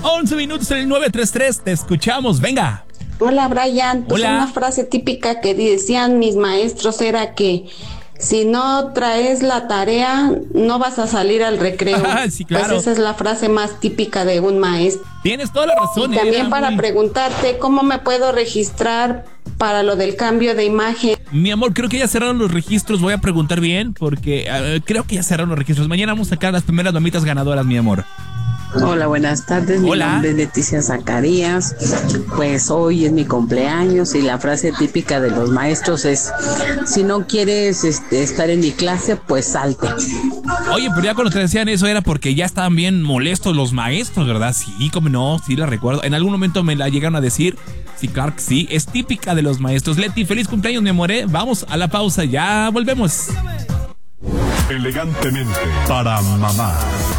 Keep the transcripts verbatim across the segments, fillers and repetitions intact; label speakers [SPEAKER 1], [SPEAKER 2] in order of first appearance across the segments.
[SPEAKER 1] once minutos en el nueve tres tres. Te escuchamos. Venga.
[SPEAKER 2] Hola, Brian. Pues
[SPEAKER 1] Hola.
[SPEAKER 2] Una frase típica que decían mis maestros era que si no traes la tarea, no vas a salir al recreo.
[SPEAKER 1] Sí, claro.
[SPEAKER 2] Pues esa es la frase más típica de un maestro.
[SPEAKER 1] Tienes toda la razón.
[SPEAKER 2] Y también para
[SPEAKER 1] muy...
[SPEAKER 2] preguntarte cómo me puedo registrar para lo del cambio de imagen.
[SPEAKER 1] Mi amor, creo que ya cerraron los registros. Voy a preguntar bien porque uh, creo que ya cerraron los registros. Mañana vamos a sacar las primeras mamitas ganadoras, mi amor.
[SPEAKER 3] Hola, buenas tardes.
[SPEAKER 1] Hola.
[SPEAKER 3] Mi nombre es Leticia Zacarías. Pues hoy es mi cumpleaños y la frase típica de los maestros es: si no quieres este, estar en mi clase, pues salte.
[SPEAKER 1] Oye, pero ya cuando te decían eso era porque ya estaban bien molestos los maestros, ¿verdad? Sí, como no, sí la recuerdo. En algún momento me la llegaron a decir. Sí, claro que sí, es típica de los maestros. Leti, feliz cumpleaños, mi amor, ¿eh? Vamos a la pausa, ya volvemos.
[SPEAKER 4] Elegantemente para mamá.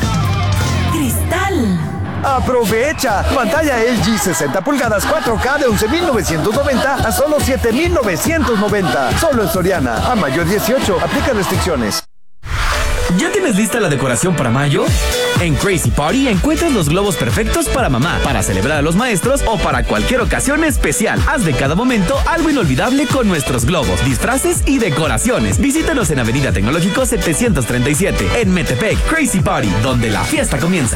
[SPEAKER 5] Cristal.
[SPEAKER 6] Aprovecha, pantalla L G sesenta pulgadas cuatro K de once mil novecientos noventa a solo siete mil novecientos noventa. Solo en Soriana, a mayo dieciocho, aplica restricciones.
[SPEAKER 7] ¿Ya tienes lista la decoración para mayo? En Crazy Party encuentras los globos perfectos para mamá, para celebrar a los maestros o para cualquier ocasión especial. Haz de cada momento algo inolvidable con nuestros globos, disfraces y decoraciones. Visítanos en Avenida Tecnológico setecientos treinta y siete, en Metepec. Crazy Party, donde la fiesta comienza.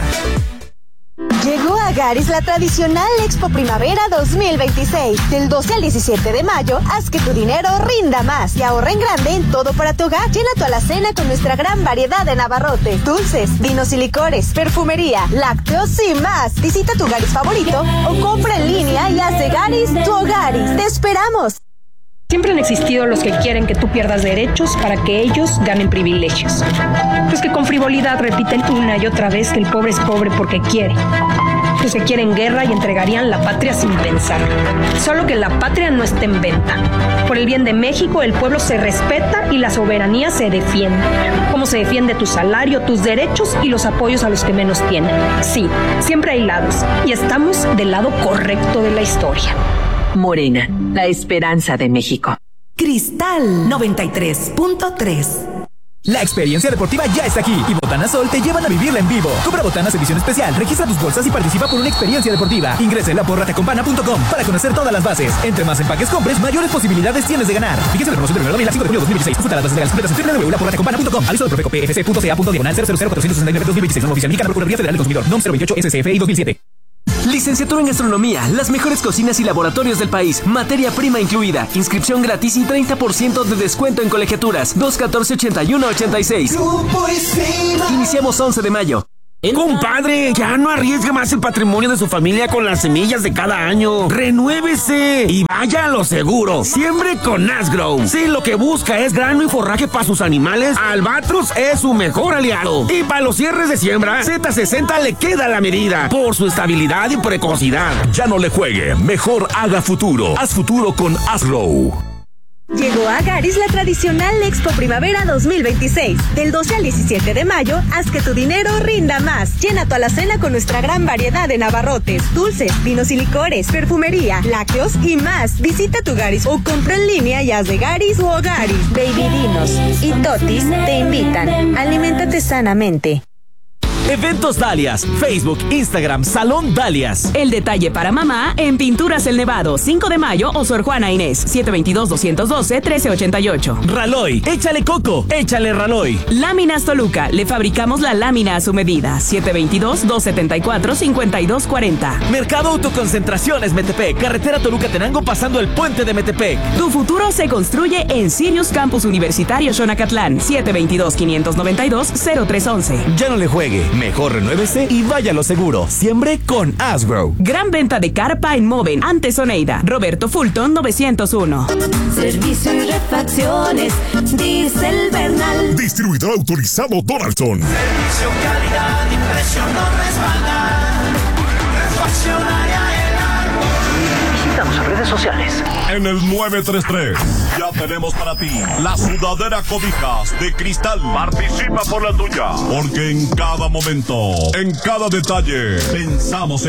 [SPEAKER 8] Llegó a Garis la tradicional Expo Primavera dos mil veintiséis. Del doce al diecisiete de mayo, haz que tu dinero rinda más y ahorra en grande en todo para tu hogar. Llena tu alacena con nuestra gran variedad de abarrotes, dulces, vinos y licores, perfumería, lácteos y más. Visita tu Garis favorito o compra en línea y haz de Garis tu Hogaris. ¡Te esperamos!
[SPEAKER 9] Siempre han existido los que quieren que tú pierdas derechos para que ellos ganen privilegios. Los que con frivolidad repiten una y otra vez que el pobre es pobre porque quiere. Los que quieren guerra y entregarían la patria sin pensar. Solo que la patria no está en venta. Por el bien de México, el pueblo se respeta y la soberanía se defiende. Como se defiende tu salario, tus derechos y los apoyos a los que menos tienen. Sí, siempre hay lados y estamos del lado correcto de la historia.
[SPEAKER 5] Morena, la esperanza de México. Cristal noventa y tres punto tres.
[SPEAKER 10] La experiencia deportiva ya está aquí y Botanas Sol te llevan a vivirla en vivo. Compra Botanas edición especial, registra tus bolsas y participa por una experiencia deportiva. Ingresa en la porra tecompana punto com para conocer todas las bases. Entre más empaques compres, mayores posibilidades tienes de ganar. Fíjense la promoción de primero de cinco de junio de dos mil dieciséis. Consulta las bases legales completas en w w w punto la porra tecompana punto com. Aviso del Profeco P F C punto C A punto diagonal cero cero cero cuatro seis nueve dos mil veintiséis. Norma oficial mexicana Procuraduría Federal del Consumidor. N O M cero veintiocho S C F I dos mil siete.
[SPEAKER 7] Licenciatura en Gastronomía, las mejores cocinas y laboratorios del país, materia prima incluida, inscripción gratis y treinta por ciento de descuento en colegiaturas. dos catorce ochenta y uno ochenta y seis. Iniciamos once de mayo.
[SPEAKER 11] Compadre, ya no arriesgue más el patrimonio de su familia con las semillas de cada año. ¡Renuévese! Y vaya a lo seguro. Siembre con Asgrow. Si lo que busca es grano y forraje para sus animales, Albatros es su mejor aliado. Y para los cierres de siembra, Z sesenta le queda la medida por su estabilidad y precocidad.
[SPEAKER 4] Ya no le juegue, mejor haga futuro. Haz futuro con Asgrow.
[SPEAKER 8] Llegó a Garis la tradicional Expo Primavera dos mil veintiséis. Del doce al diecisiete de mayo, haz que tu dinero rinda más. Llena tu alacena con nuestra gran variedad de abarrotes, dulces, vinos y licores, perfumería, lácteos y más. Visita tu Garis o compra en línea y haz de Garis tu Hogaris. Baby Dinos y Totis te invitan. Aliméntate sanamente.
[SPEAKER 7] Eventos Dalias, Facebook, Instagram, Salón Dalias.
[SPEAKER 5] El detalle para mamá en Pinturas El Nevado, cinco de mayo o Sor Juana Inés, siete veintidós dos doce trece ochenta y ocho.
[SPEAKER 7] Raloy, échale coco, échale Raloy.
[SPEAKER 5] Láminas Toluca, le fabricamos la lámina a su medida, siete veintidós dos setenta y cuatro cincuenta y dos cuarenta.
[SPEAKER 7] Mercado Autoconcentraciones Metepec, carretera Toluca-Tenango pasando el puente de Metepec.
[SPEAKER 5] Tu futuro se construye en Sirius Campus Universitario Xonacatlán, siete veintidós quinientos noventa y dos cero tres once.
[SPEAKER 7] Ya no le juegue. Mejor renuévese y vaya a lo seguro. Siembre con Asgrow.
[SPEAKER 5] Gran venta de carpa en Moven, ante Oneida. Roberto Fulton novecientos uno.
[SPEAKER 12] Servicio y refacciones, Diesel Bernal.
[SPEAKER 4] Distribuidor autorizado Donaldson.
[SPEAKER 12] Servicio, calidad y precio no respaldan. Refaccionaria El Árbol.
[SPEAKER 10] Visítanos en redes sociales.
[SPEAKER 4] En el nueve tres tres ya tenemos para ti la sudadera cobijas de Cristal. Participa por la tuya, porque en cada momento, en cada detalle, pensamos en